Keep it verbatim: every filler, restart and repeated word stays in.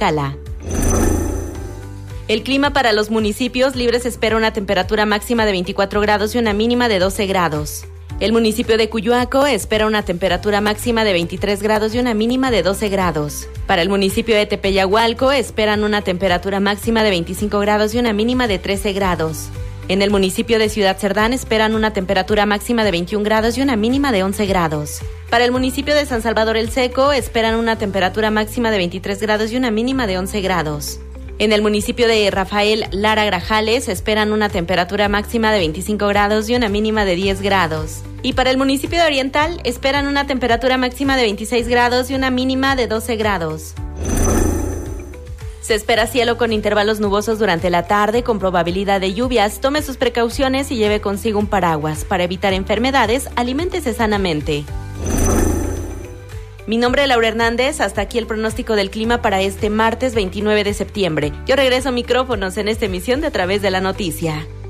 Tlaxcala. El clima para los municipios libres espera una temperatura máxima de veinticuatro grados y una mínima de doce grados. El municipio de Cuyuaco espera una temperatura máxima de veintitrés grados y una mínima de doce grados. Para el municipio de Tepeyahualco esperan una temperatura máxima de veinticinco grados y una mínima de trece grados. En el municipio de Ciudad Cerdán esperan una temperatura máxima de veintiún grados y una mínima de once grados. Para el municipio de San Salvador el Seco esperan una temperatura máxima de veintitrés grados y una mínima de once grados. En el municipio de Rafael Lara Grajales esperan una temperatura máxima de veinticinco grados y una mínima de diez grados. Y para el municipio de Oriental esperan una temperatura máxima de veintiséis grados y una mínima de doce grados. Se espera cielo con intervalos nubosos durante la tarde con probabilidad de lluvias. Tome sus precauciones y lleve consigo un paraguas. Para evitar enfermedades, aliméntese sanamente. Mi nombre es Laura Hernández, hasta aquí el pronóstico del clima para este martes veintinueve de septiembre. Yo regreso a micrófonos en esta emisión de A Través de la Noticia.